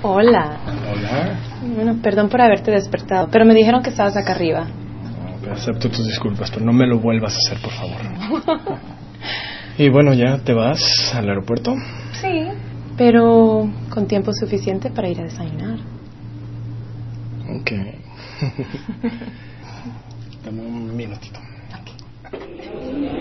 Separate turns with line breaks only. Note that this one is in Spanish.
Hola.
Hola.
Bueno, perdón por haberte despertado, pero me dijeron que estabas acá arriba.
Acepto tus disculpas, pero no me lo vuelvas a hacer, por favor. Y bueno, ¿ya te vas al aeropuerto?
Sí, pero con tiempo suficiente para ir a desayunar.
Ok. Dame un minutito.
Ok.